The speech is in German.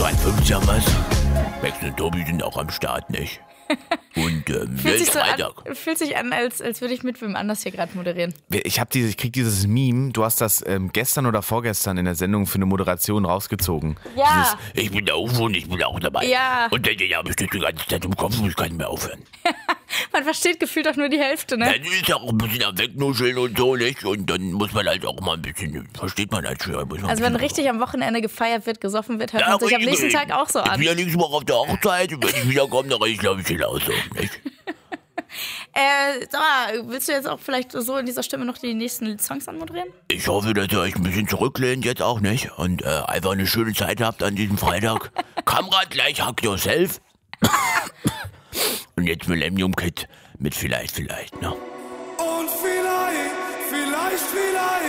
52 haben wir's. Max und Tobi sind auch am Start, nicht? Und Fühlt sich an, als würde ich mit wem anders hier gerade moderieren. Ich krieg dieses Meme, du hast das gestern oder vorgestern in der Sendung für eine Moderation rausgezogen. Ja. Ich bin da auch und ich bin auch dabei. Ja. Und der habe ich die ganze Zeit im Kopf und ich kann nicht mehr aufhören. Man versteht gefühlt auch nur die Hälfte, ne? Dann ist ja auch ein bisschen am Wegnuscheln und so, nicht? Und dann muss man halt auch mal ein bisschen, versteht man halt schwer. Also wenn richtig am Wochenende gefeiert wird, gesoffen wird, hört man sich am nächsten Tag auch so an. Ich bin ja nächste Woche auf der Hochzeit und wenn ich wiederkomme, dann reiche ich, glaube ich, genauso, nicht? Sag mal, willst du jetzt auch vielleicht so in dieser Stimme noch die nächsten Songs anmoderieren? Ich hoffe, dass ihr euch ein bisschen zurücklehnt, jetzt auch nicht. Und einfach eine schöne Zeit habt an diesem Freitag. Kamerad gleich Hack Yourself. Und jetzt Millennium Kid mit vielleicht, ne? Und vielleicht